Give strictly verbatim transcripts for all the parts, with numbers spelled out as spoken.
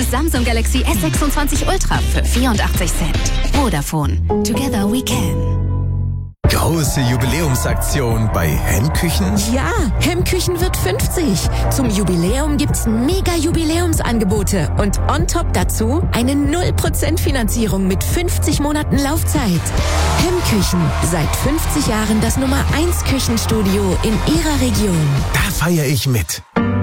das Samsung Galaxy S sechsundzwanzig Ultra für vierundachtzig Cent. Vodafone. Together we can. Große Jubiläumsaktion bei Hemmküchen? Ja, Hemmküchen wird fünfzig. Zum Jubiläum gibt's mega Jubiläumsangebote und on top dazu eine null Prozent Finanzierung mit fünfzig Monaten Laufzeit. Hemmküchen, seit fünfzig Jahren das Nummer eins Küchenstudio in Ihrer Region. Da feiere ich mit.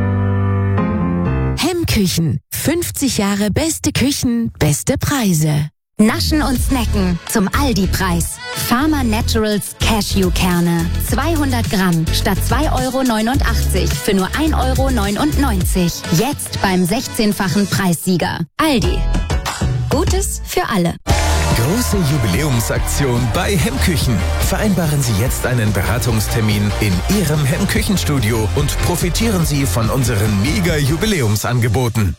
Hemmküchen, fünfzig Jahre beste Küchen, beste Preise. Naschen und snacken zum Aldi-Preis. Farmer Naturals Cashewkerne. zweihundert Gramm statt zwei Euro neunundachtzig für nur ein Euro neunundneunzig. Jetzt beim sechzehnfachen Preissieger. Aldi. Gutes für alle. Große Jubiläumsaktion bei Hemmküchen. Vereinbaren Sie jetzt einen Beratungstermin in Ihrem Hemmküchenstudio und profitieren Sie von unseren Mega-Jubiläumsangeboten.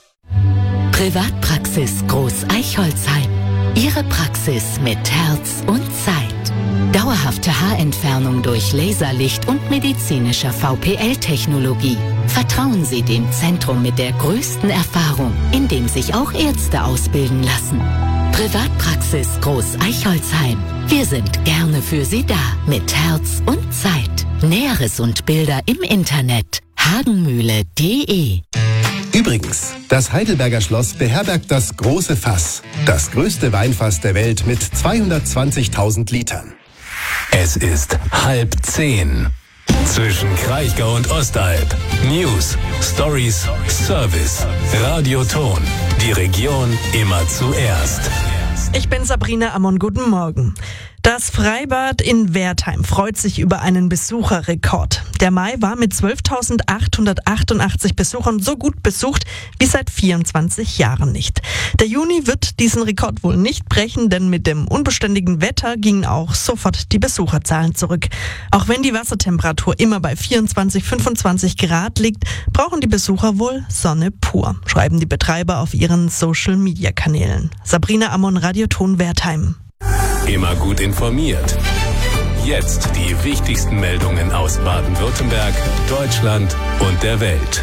Privatpraxis Groß Eichholzheim. Ihre Praxis mit Herz und Zeit. Dauerhafte Haarentfernung durch Laserlicht und medizinischer V P L-Technologie. Vertrauen Sie dem Zentrum mit der größten Erfahrung, in dem sich auch Ärzte ausbilden lassen. Privatpraxis Groß Eichholzheim. Wir sind gerne für Sie da mit Herz und Zeit. Näheres und Bilder im Internet hagenmühle punkt de. Übrigens, das Heidelberger Schloss beherbergt das große Fass. Das größte Weinfass der Welt mit zweihundertzwanzigtausend Litern. Es ist halb zehn. Zwischen Kraichgau und Ostalb. News, Stories, Service. Radioton. Die Region immer zuerst. Ich bin Sabrina Ammon, guten Morgen. Das Freibad in Wertheim freut sich über einen Besucherrekord. Der Mai war mit zwölftausendachthundertachtundachtzig Besuchern so gut besucht wie seit vierundzwanzig Jahren nicht. Der Juni wird diesen Rekord wohl nicht brechen, denn mit dem unbeständigen Wetter gingen auch sofort die Besucherzahlen zurück. Auch wenn die Wassertemperatur immer bei vierundzwanzig, fünfundzwanzig Grad liegt, brauchen die Besucher wohl Sonne pur, schreiben die Betreiber auf ihren Social-Media-Kanälen. Sabrina Ammon, Radioton Wertheim. Immer gut informiert. Jetzt die wichtigsten Meldungen aus Baden-Württemberg, Deutschland und der Welt.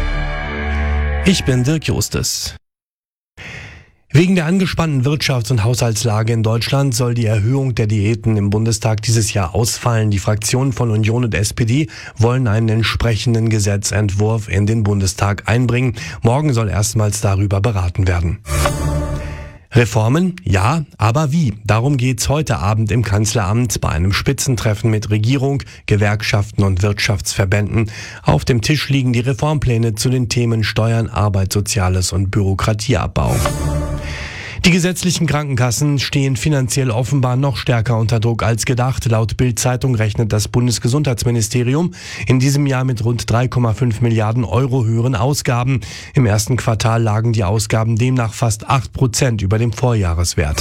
Ich bin Dirk Justus. Wegen der angespannten Wirtschafts- und Haushaltslage in Deutschland soll die Erhöhung der Diäten im Bundestag dieses Jahr ausfallen. Die Fraktionen von Union und S P D wollen einen entsprechenden Gesetzentwurf in den Bundestag einbringen. Morgen soll erstmals darüber beraten werden. Reformen? Ja, aber wie? Darum geht's heute Abend im Kanzleramt bei einem Spitzentreffen mit Regierung, Gewerkschaften und Wirtschaftsverbänden. Auf dem Tisch liegen die Reformpläne zu den Themen Steuern, Arbeit, Soziales und Bürokratieabbau. Die gesetzlichen Krankenkassen stehen finanziell offenbar noch stärker unter Druck als gedacht. Laut Bild-Zeitung rechnet das Bundesgesundheitsministerium in diesem Jahr mit rund drei Komma fünf Milliarden Euro höheren Ausgaben. Im ersten Quartal lagen die Ausgaben demnach fast acht Prozent über dem Vorjahreswert.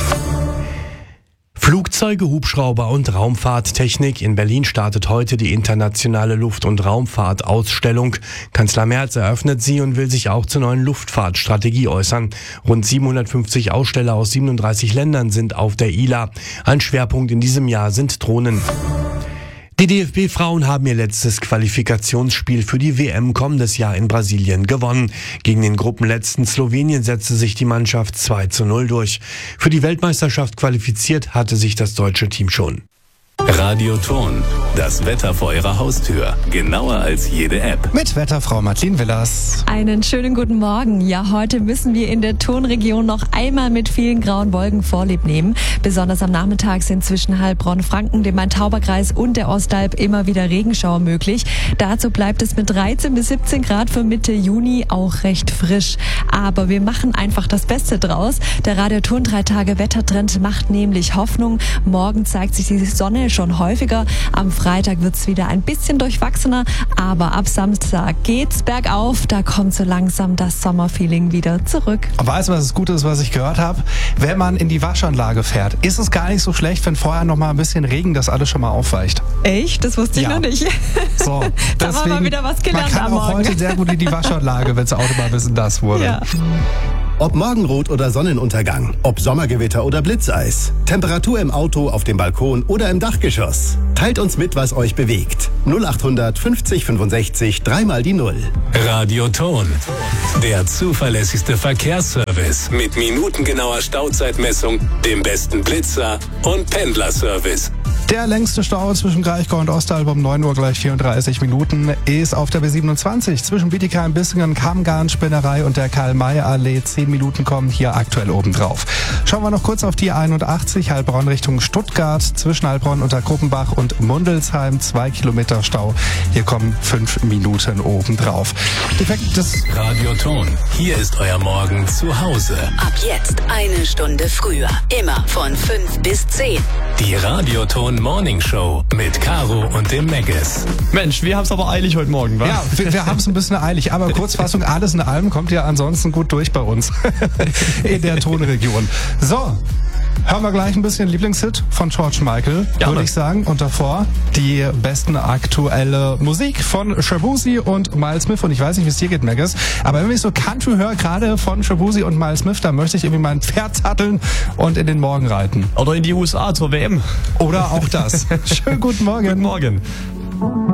Flugzeuge, Hubschrauber und Raumfahrttechnik. In Berlin startet heute die internationale Luft- und Raumfahrtausstellung. Kanzler Merz eröffnet sie und will sich auch zur neuen Luftfahrtstrategie äußern. Rund siebenhundertfünfzig Aussteller aus siebenunddreißig Ländern sind auf der I L A. Ein Schwerpunkt in diesem Jahr sind Drohnen. Die D F B-Frauen haben ihr letztes Qualifikationsspiel für die W M kommendes Jahr in Brasilien gewonnen. Gegen den Gruppenletzten Slowenien setzte sich die Mannschaft zwei zu null durch. Für die Weltmeisterschaft qualifiziert hatte sich das deutsche Team schon. Radioton. Das Wetter vor Ihrer Haustür. Genauer als jede App. Mit Wetterfrau Martin Willers. Einen schönen guten Morgen. Ja, heute müssen wir in der Tonregion noch einmal mit vielen grauen Wolken Vorlieb nehmen. Besonders am Nachmittag sind zwischen Heilbronn, Franken, dem Main-Tauber-Kreis und der Ostalb immer wieder Regenschauer möglich. Dazu bleibt es mit dreizehn bis siebzehn Grad für Mitte Juni auch recht frisch. Aber wir machen einfach das Beste draus. Der Radioton drei Tage Wettertrend macht nämlich Hoffnung. Morgen zeigt sich die Sonne schon häufiger. Am Freitag wird's wieder ein bisschen durchwachsener, aber ab Samstag geht's bergauf. Da kommt so langsam das Sommerfeeling wieder zurück. Weißt du, was das Gute ist, was ich gehört habe? Wenn man in die Waschanlage fährt, ist es gar nicht so schlecht, wenn vorher noch mal ein bisschen Regen das alles schon mal aufweicht. Echt? Das wusste ich ja. noch nicht. So, da haben wir mal wieder was gelernt man kann am auch Morgen. heute sehr gut in die Waschanlage, wenn das Auto mal ein bisschen nass wurde. Ja. Ob Morgenrot oder Sonnenuntergang, ob Sommergewitter oder Blitzeis, Temperatur im Auto, auf dem Balkon oder im Dachgeschoss. Teilt uns mit, was euch bewegt. null achthundert fünfzig fünfundsechzig, dreimal die Null. Radioton, der zuverlässigste Verkehrsservice mit minutengenauer Stauzeitmessung, dem besten Blitzer und Pendlerservice. Der längste Stau zwischen Kraichgau und Ostalb um neun Uhr gleich vierunddreißig Minuten ist auf der B siebenundzwanzig zwischen Bietigheim, Bissingen, Kammgarn, Spinnerei und der Karl-May-Allee. Zehn Minuten kommen hier aktuell obendrauf. Schauen wir noch kurz auf die einundachtzig Heilbronn Richtung Stuttgart zwischen Heilbronn und der Gruppenbach und Mundelsheim. Zwei Kilometer Stau. Hier kommen fünf Minuten obendrauf. Defektes Radioton. Hier ist euer Morgen zu Hause. Ab jetzt eine Stunde früher. Immer von fünf bis zehn. Die Radioton Morning Show mit Caro und dem Megges. Mensch, wir haben es aber eilig heute Morgen, wa? Ja, wir, wir haben es ein bisschen eilig, aber Kurzfassung, alles in allem kommt ja ansonsten gut durch bei uns in der Tonregion. So, hören wir gleich ein bisschen Lieblingshit von George Michael, ja, würde ich sagen. Und davor die besten aktuelle Musik von Shaboozey und Miles Smith. Und ich weiß nicht, wie es dir geht, Megges, aber wenn ich so Country höre, gerade von Shaboozey und Miles Smith, da möchte ich irgendwie mein Pferd satteln und in den Morgen reiten. Oder in die U S A zur W M. Oder auch das. Schönen guten Morgen. Guten Morgen.